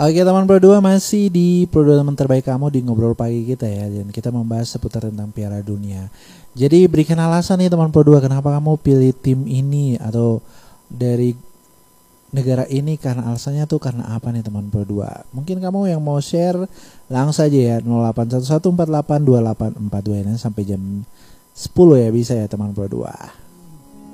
Oke teman Pro 2, masih di Pro 2 teman terbaik kamu di ngobrol pagi kita ya. Dan kita membahas seputar tentang Piala Dunia. Jadi berikan alasan nih teman Pro 2, kenapa kamu pilih tim ini atau dari negara ini, karena alasannya tuh karena apa nih teman Pro 2. Mungkin kamu yang mau share langsung aja ya, 0811482842 ini sampai jam 10 ya bisa ya teman Pro 2.